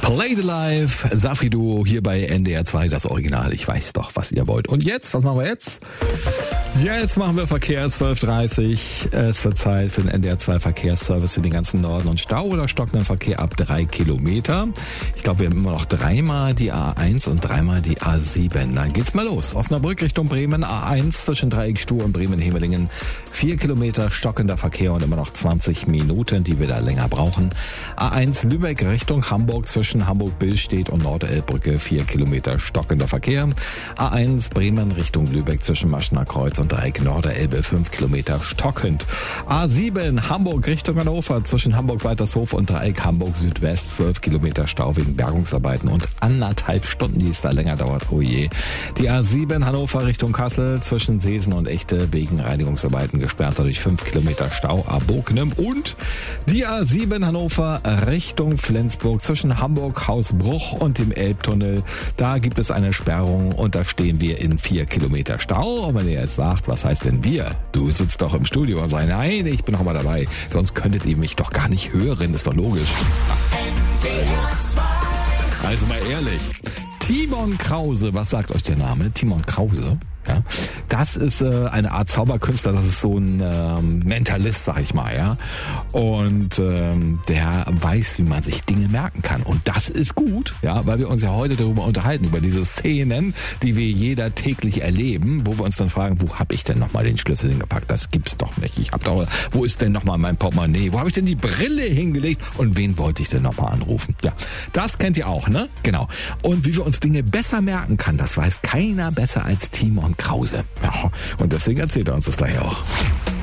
Play the Life, Safri Duo hier bei NDR 2, das Original. Ich weiß doch, was ihr wollt. Und jetzt, was machen wir jetzt? Jetzt machen wir Verkehr 12:30. Es wird Zeit für den NDR 2 Verkehrsservice für den ganzen Norden und Stau oder stockenden Verkehr ab 3 Kilometer. Ich glaube, wir haben immer noch dreimal die A1 und dreimal die A7. Dann geht's mal los. Osnabrück Richtung Bremen, A1 zwischen Dreieck Stuhr und Bremen-Hemelingen. 4 Kilometer stockender Verkehr und immer noch 20 Minuten, die wir da länger brauchen. A1 Lübeck Richtung Hamburg zwischen Hamburg-Billstedt und Nordelbbrücke. 4 Kilometer stockender Verkehr. A1 Bremen Richtung Lübeck zwischen Maschner Kreuz und Dreieck Norderelbe. 5 Kilometer stockend. A7 Hamburg Richtung Hannover zwischen Hamburg-Waltershof und Dreieck Hamburg Südwest. 12 Kilometer Stau wegen Bergungsarbeiten und 1,5 Stunden, die es da länger dauert. Oh je. Die A7 Hannover Richtung Kassel zwischen Seesen und Echte wegen Reinigungsarbeiten gesperrt, dadurch 5 Kilometer Stau ab Bognem. Und die A7 Hannover Richtung Flensburg zwischen Hamburg Hausbruch und dem Elbtunnel. Da gibt es eine Sperrung und da stehen wir in 4 Kilometer Stau. Und wenn ihr jetzt sagt, was heißt denn wir? Du sitzt doch im Studio und sagst, nein, ich bin noch mal dabei. Sonst könntet ihr mich doch gar nicht hören, ist doch logisch. Also mal ehrlich. Timon Krause, was sagt euch der Name? Timon Krause? Ja, das ist eine Art Zauberkünstler, das ist so ein Mentalist, sag ich mal, ja. Und der weiß, wie man sich Dinge merken kann. Und das ist gut, ja, weil wir uns ja heute darüber unterhalten, über diese Szenen, die wir jeder täglich erleben, wo wir uns dann fragen, wo habe ich denn nochmal den Schlüssel hingepackt? Das gibt's doch nicht. Wo ist denn nochmal mein Portemonnaie? Wo habe ich denn die Brille hingelegt? Und wen wollte ich denn nochmal anrufen? Ja, das kennt ihr auch, ne? Genau. Und wie wir uns Dinge besser merken kann, das weiß keiner besser als Timon Krause. Ja, und deswegen erzählt er uns das daher auch.